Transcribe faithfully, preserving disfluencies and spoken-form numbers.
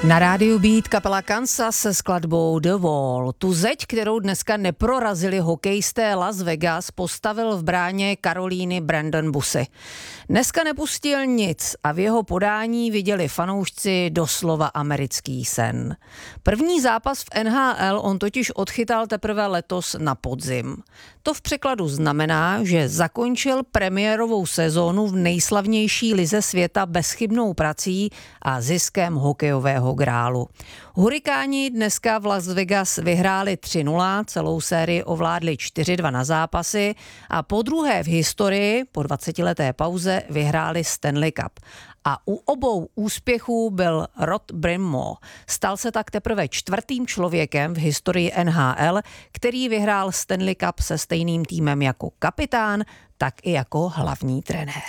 Na rádiu Beat kapela Kansas se skladbou The Wall. Tu zeď, kterou dneska neprorazili hokejisté Las Vegas, postavil v bráně Karolíny Brandon Bussi. Dneska nepustil nic a v jeho podání viděli fanoušci doslova americký sen. První zápas v N H L on totiž odchytal teprve letos na podzim. To v překladu znamená, že zakončil premiérovou sezónu v nejslavnější lize světa bezchybnou prací a ziskem hokejového grálu. Hurikáni dneska v Las Vegas vyhráli tři nula, celou sérii ovládli čtyři dva na zápasy a po druhé v historii, po dvacetileté pauze, vyhráli Stanley Cup. A u obou úspěchů byl Rod Brind'Amour. Stal se tak teprve čtvrtým člověkem v historii N H L, který vyhrál Stanley Cup se stejným týmem jako kapitán, tak i jako hlavní trenér.